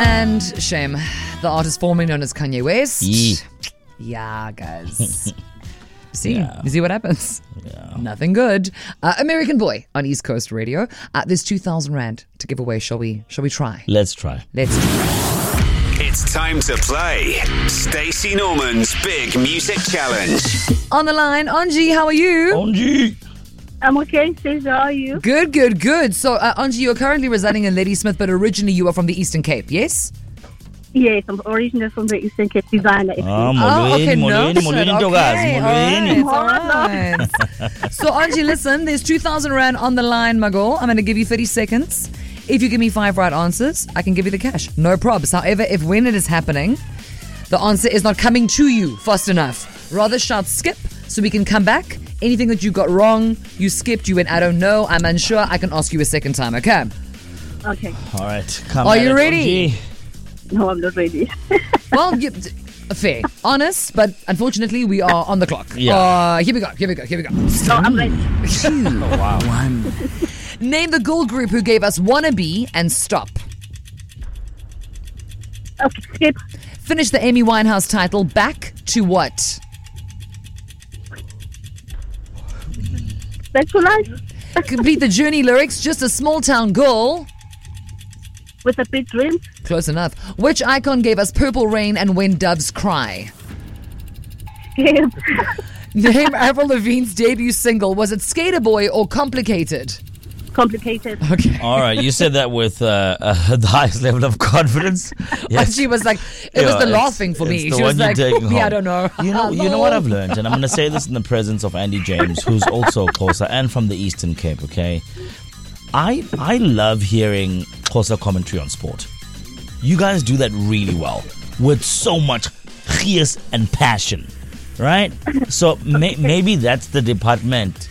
And shame. The artist formerly known as Kanye West. Yeah. Yeah, guys. See? Yeah. You see what happens? Yeah. Nothing good. American Boy on East Coast Radio. There's 2,000 Rand to give away. Shall we try? Let's try. Let's try. It's time to play Stacey Norman's Big Music Challenge. On the line, Angie, how are you? Onji. I'm okay, Stacey. How are you? Good. So, Angie, you're currently residing in Ladysmith, but originally you are from the Eastern Cape, yes? Yes, I'm originally from the Eastern Cape Designer. Okay, Molweni, all right. So, Angie, listen, there's 2,000 Rand on the line, my girl. I'm going to give you 30 seconds. If you give me 5 right answers, I can give you the cash. No probs. However, if when it is happening, the answer is not coming to you fast enough, rather shout skip so we can come back. Anything that you got wrong, you skipped, you went, I don't know, I'm unsure, I can ask you a second time, okay? Okay. All right. Come Are at you it, ready? Onji. No, I'm not ready. Well, fair. Honest, but unfortunately, we are on the clock. Yeah. Here we go. No, I'm ready. Oh, wow. Name the girl group who gave us Wannabe and Stop. Okay, skip. Finish the Amy Winehouse title, Back to What? Back to life Complete the Journey lyrics, Just a Small Town Girl. with a big dream. Close enough. Which icon gave us Purple Rain and When Doves Cry? Skip. Name Avril Lavigne's debut single. Was it Skater Boy or Complicated? Complicated. Okay. All right. You said that with the highest level of confidence. And she was like, it was the last thing for me. it's the She was one you're like, taking me, I home. don't know. You know what I've learned, and I'm going to say this in the presence of Andy James, who's also Xhosa and from the Eastern Cape, okay? I love hearing Xhosa commentary on sport. You guys do that really well with so much gees and passion, right? So maybe that's the department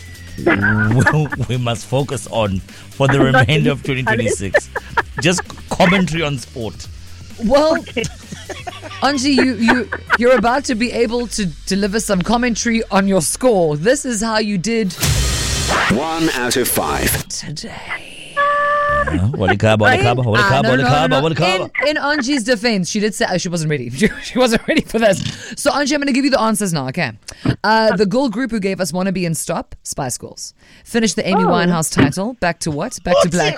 we must focus on for the remainder of 2026. Just commentary on sport. Well, Angie, you're about to be able to deliver some commentary on your score. This is how you did 1 out of 5. today. In Angie's defense, she did say she wasn't ready. She wasn't ready for this. So, Angie, I'm going to give you the answers now, okay? The girl group who gave us Wannabe and Stop, Spice Girls. Finish the Amy Winehouse title, Back to What? Back to Black.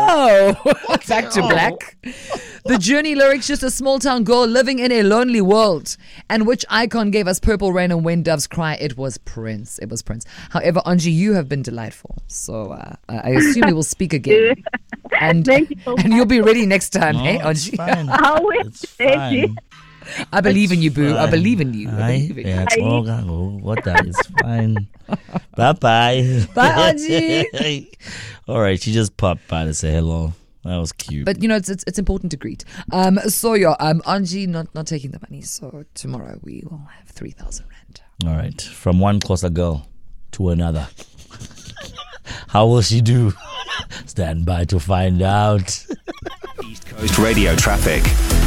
Back to Black. The Journey lyrics, Just a Small Town Girl Living in a Lonely World. And which icon gave us Purple Rain and When Doves Cry? It was Prince. However, Angie, you have been delightful. So, I assume we will speak again. And Thank you so and you'll be ready next time, hey, Angie? Fine. How is It's Stacey? fine. I believe in you, boo. I believe in you. What that is fine. Bye. Bye, Angie. All right, she just popped by to say hello. That was cute. But you know, it's important to greet. So yeah, Angie not taking the money. So tomorrow we will have 3,000 Rand. All right, from one Xhosa girl to another. How will she do? Stand by to find out. East Coast Radio traffic.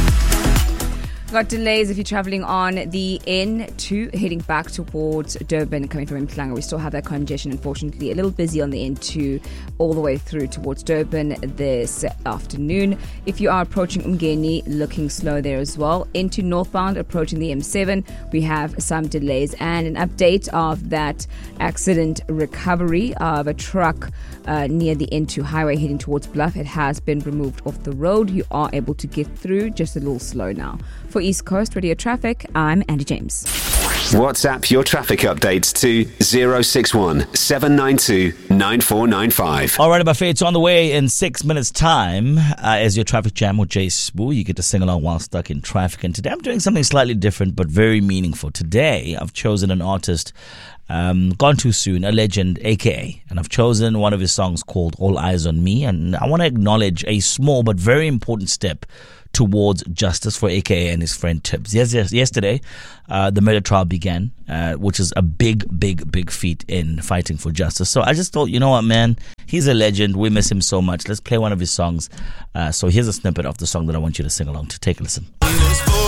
Got delays if you're traveling on the N2 heading back towards Durban coming from Mhlanga. We still have that congestion, unfortunately. A little busy on the N2 all the way through towards Durban this afternoon. If you are approaching Umgeni, looking slow there as well. N2 northbound approaching the M7, we have some delays and an update of that accident recovery of a truck near the N2 highway heading towards Bluff. It has been removed off the road. You are able to get through, just a little slow now. For East Coast Radio Traffic, I'm Andy James. WhatsApp your traffic updates to 061 792 9495. All right, Buffet, it's on the way in 6 minutes' time as your traffic jam with Jay Spoo. You get to sing along while stuck in traffic. And today I'm doing something slightly different but very meaningful. Today I've chosen an artist gone too soon, a legend, AKA. And I've chosen one of his songs called All Eyes on Me. And I want to acknowledge a small but very important step towards justice for AKA and his friend Tibbs. Yesterday, the murder trial began, which is a big feat in fighting for justice. So I just thought, you know what, man, he's a legend. We miss him so much. Let's play one of his songs. So here's a snippet of the song that I want you to sing along to. Take a listen.